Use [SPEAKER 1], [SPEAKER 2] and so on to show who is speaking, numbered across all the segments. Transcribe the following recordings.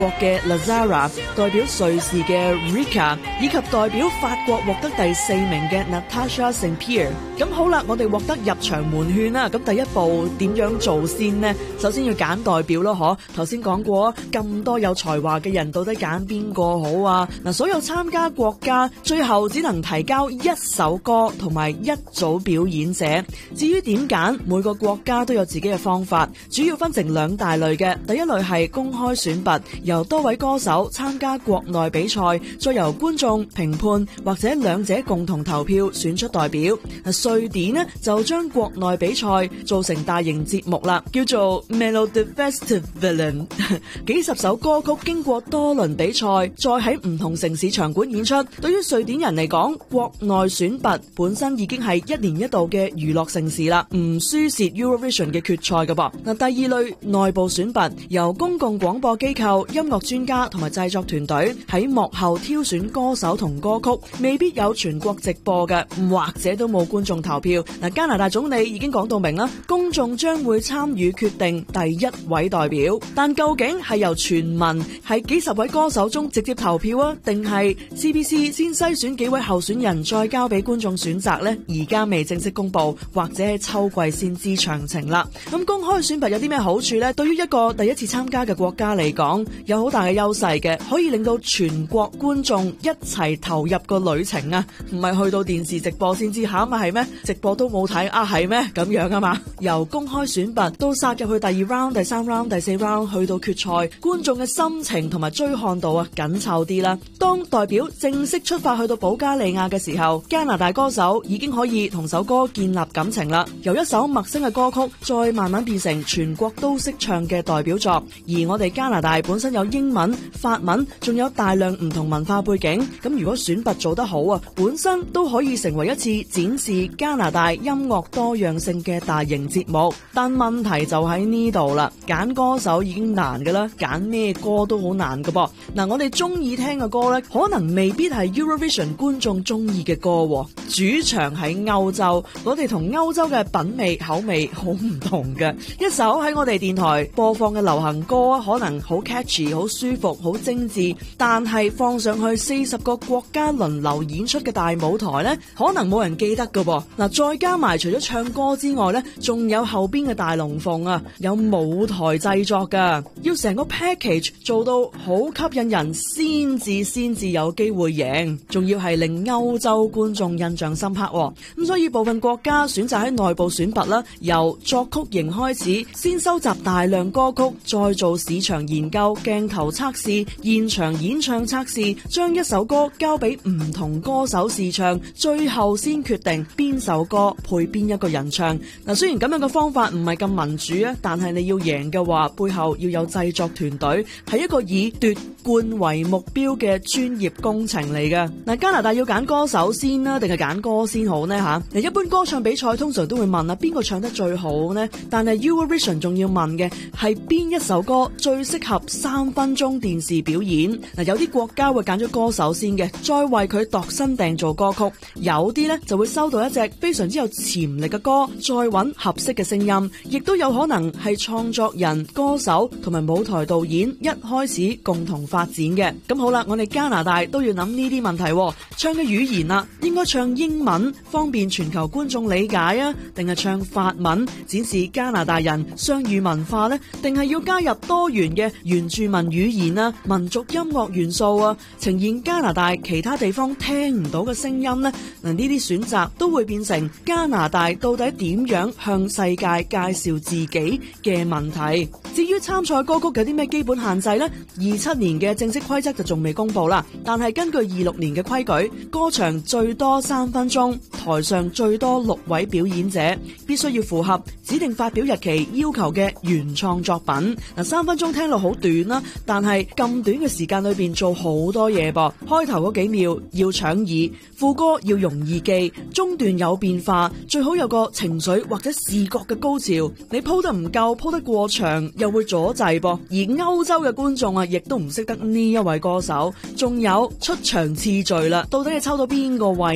[SPEAKER 1] 國嘅 Lazara， 代表瑞士嘅 Rika， 以及代表法國獲得第4名嘅 Natasha St Pierre。咁好啦，我哋獲得入場門券啦。咁第一步點樣做先呢？首先要揀代表咯，嗬。頭先講過咁多有才華嘅人，到底揀邊個好啊？嗱，所有參加國家最後只能提交一首歌同埋一組表演者。至於點揀，每個國家都有自己嘅方法，主要分成2大類嘅。第一類係公開選拔，由多位歌手參加國內比賽，再由觀眾、評判或者兩者共同投票選出代表。瑞典呢就將國內比賽做成大型節目啦，叫做 Melodifestivalen。 幾十首歌曲經過多輪比賽，再喺唔同城市場館演出。對於瑞典人嚟講，國內選拔本身已經係1年1度嘅娛樂盛事啦，唔輸蝕 Eurovision 嘅決賽噶噃。嗱，第二類內部選拔，由公共廣播機構、音樂專家同埋製作團隊喺幕後挑選歌手同歌曲，未必有全國直播嘅，或者都冇觀眾投票。嗱，加拿大總理已經講到明啦，公眾將會參與決定第1位代表。但究竟係由全民係幾十位歌手中直接投票啊，定係 CBC 先篩選幾位候選人再交俾觀眾選擇呢？而家未正式公布，或者係秋季先知詳情啦。咁公開選拔有啲咩好處呢？對於一個第一次參加嘅國家嚟講，有好大嘅優勢嘅，可以令到全國觀眾一齊投入個旅程啊，唔係去到電視直播先知吓，咪係咩？直播都冇睇啊，係咩？咁樣啊嘛。由公開選拔到殺入去第2 round、第3 round、第4 round，去到決賽，觀眾嘅心情同埋追看度啊緊湊啲啦。當代表正式出發去到保加利亞嘅時候，加拿大歌手已經可以同首歌建立感情啦，由一首陌生嘅歌曲再慢慢變成全國都識唱嘅代表作。而我哋加拿大本身有英文、法文，仲有大量唔同文化背景，咁如果選拔做得好啊，本身都可以成為一次展示加拿大音樂多樣性嘅大型節目。但問題就喺呢度啦，揀歌手已經難噶啦，揀咩歌都好難噶噃。嗱，我哋中意聽嘅歌呢，可能未必係 Eurovision 觀眾中意嘅歌。主場喺歐洲，我哋同歐洲嘅品味口味好唔同嘅。一首喺我哋電台播放嘅流行歌可能好 catchy、好舒服、好精緻，但係放上去40個國家輪流演出嘅大舞台呢，可能冇人記得噶噃。嗱，再加埋除咗唱歌之外呢，仲有後邊嘅大龍鳳啊，有舞台製作噶，要成個 package 做到好吸引人先至有機會贏，仲要係令歐洲觀眾印象深刻。咁所以部分國家選擇喺內部選拔啦，由作曲型開始，先收集大量歌曲，再做市場研究、鏡頭測試、現場演唱測試，將一首歌交俾唔同歌手試唱，最後先決定邊首歌配邊一個人唱。嗱，雖然咁樣嘅方法唔係咁民主啊，但係你要贏嘅話，背後要有製作團隊，係一個以奪冠為目標嘅專業工程嚟嘅。嗱，加拿大要揀歌手先啦，定係揀歌先好呢？吓，一般歌唱比賽通常都會問啊，邊個唱得最好呢？但係 Eurovision 仲要問嘅係邊一首歌最適合3分鐘電視表演。嗱，有啲國家會揀咗歌手先嘅，再為佢度身訂做歌曲。有啲呢就會收到一隻非常之有潛力嘅歌，再揾合適嘅聲音，亦都有可能係創作人、歌手同埋舞台導演一開始共同發展嘅。咁好啦，我哋加拿大都要諗呢啲問題，唱嘅語言啊，應該唱英文方便全球觀眾理解啊，定係唱法文展示加拿大人雙語文化呢？定係要加入多元嘅原住民語言啊、民族音樂元素啊，呈現加拿大其他地方聽唔到嘅聲音呢？嗱，呢啲選擇都會變成加拿大到底點樣向世界介紹自己嘅問題。至於參賽歌曲有啲咩基本限制呢？27年嘅正式規則就仲未公布啦，但係根據26年嘅規矩，歌長最多3分鐘，台上最多6位表演者，必須要符合指定發表日期要求嘅原創作品。嗱，3分鐘聽落好短啦，但係咁短嘅時間裏邊做好多嘢噃。開頭嗰幾秒要搶耳，副歌要容易記，中段有變化，最好有個情緒或者視覺嘅高潮。你鋪得唔夠，鋪得過長又會阻滯噃。而歐洲嘅觀眾啊，亦都唔識得呢一位歌手。仲有出場次序啦，到底係抽到邊個位置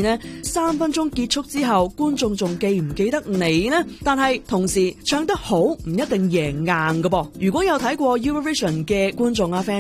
[SPEAKER 1] 呢，3分鐘結束之後，觀眾仲記唔記得你呢？但係同時唱得好唔一定贏硬㗎噃。如果有睇過 Eurovision 嘅觀眾啊